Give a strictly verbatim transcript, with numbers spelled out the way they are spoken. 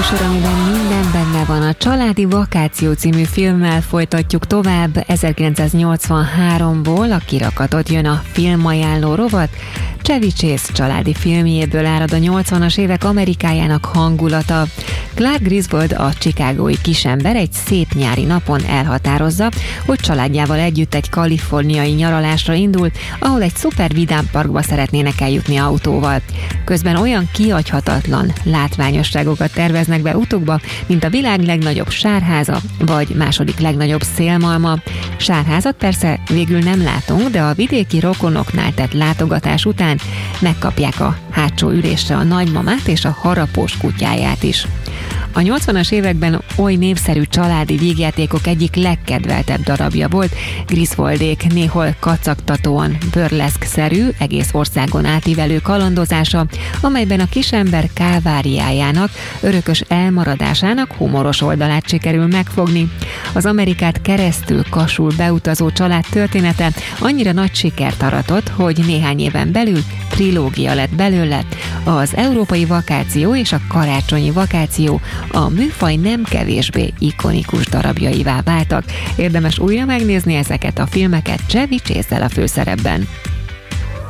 műsor, amiben minden benne van. A Családi Vakáció című filmmel folytatjuk tovább. ezerkilencszáznyolcvanháromból a kirakatot jön a filmajánló rovat. Chevy Chase családi filmjéből árad a nyolcvanas évek Amerikájának hangulata. Clark Griswold, a chicagói kisember egy szép nyári napon elhatározza, hogy családjával együtt egy kaliforniai nyaralásra indul, ahol egy szuper vidám parkba szeretnének eljutni autóval. Közben olyan kihagyhatatlan látványosságokat terveznek be utukba, mint a világ legnagyobb sárháza, vagy második legnagyobb szélmalma. Sárházat persze végül nem látunk, de a vidéki rokonoknál tett látogatás után megkapják a hátsó ülésre a nagymamát és a harapós kutyáját is. A nyolcvanas években oly népszerű családi vígjátékok egyik legkedveltebb darabja volt Griswoldék néhol kacagtatóan burleszk-szerű, egész országon átívelő kalandozása, amelyben a kisember káváriájának, örökös elmaradásának humoros oldalát sikerül megfogni. Az Amerikát keresztül kasul beutazó család története annyira nagy sikert aratott, hogy néhány éven belül trilógia lett belőle. Az Európai Vakáció és a Karácsonyi Vakáció a műfaj nem kevésbé ikonikus darabjaivá váltak. Érdemes újra megnézni ezeket a filmeket Chevy Chase-szel a főszerepben.